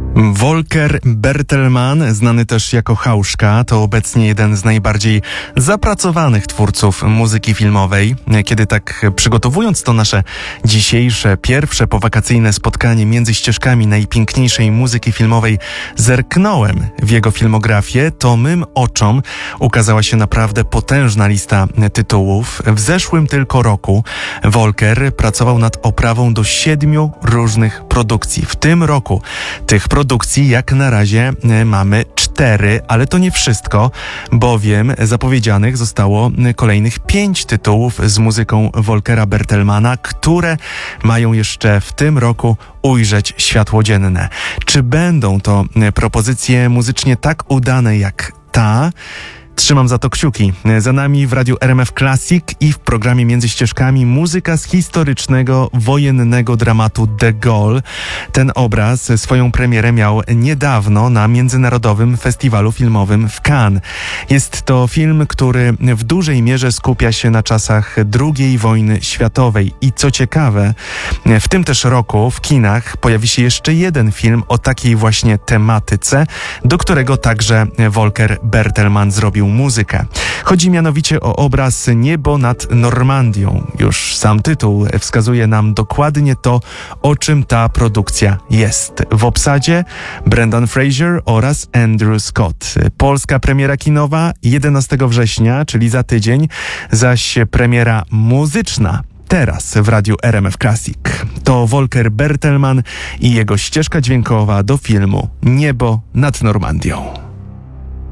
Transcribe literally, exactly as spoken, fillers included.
Volker Bertelmann, znany też jako Hauszka, to obecnie jeden z najbardziej zapracowanych twórców muzyki filmowej. Kiedy tak przygotowując to nasze dzisiejsze, pierwsze powakacyjne spotkanie między ścieżkami najpiękniejszej muzyki filmowej, zerknąłem w jego filmografię, to mym oczom ukazała się naprawdę potężna lista tytułów. W zeszłym tylko roku Volker pracował nad oprawą do siedmiu różnych produkcji. W tym roku tych produkcji jak na razie mamy cztery, ale to nie wszystko, bowiem zapowiedzianych zostało kolejnych pięć tytułów z muzyką Volkera Bertelmana, które mają jeszcze w tym roku ujrzeć światło dzienne. Czy będą to propozycje muzycznie tak udane jak ta? Trzymam za to kciuki. Za nami w Radiu R M F Classic i w programie Między Ścieżkami muzyka z historycznego, wojennego dramatu De Gaulle. Ten obraz swoją premierę miał niedawno na Międzynarodowym Festiwalu Filmowym w Cannes. Jest to film, który w dużej mierze skupia się na czasach drugiej wojny światowej. I co ciekawe, w tym też roku w kinach pojawi się jeszcze jeden film o takiej właśnie tematyce, do którego także Volker Bertelmann zrobił muzykę. Chodzi mianowicie o obraz Niebo nad Normandią. Już sam tytuł wskazuje nam dokładnie to, o czym ta produkcja jest. W obsadzie Brendan Fraser oraz Andrew Scott. Polska premiera kinowa jedenastego września, czyli za tydzień, zaś premiera muzyczna teraz w Radiu R M F Classic. To Volker Bertelmann i jego ścieżka dźwiękowa do filmu Niebo nad Normandią.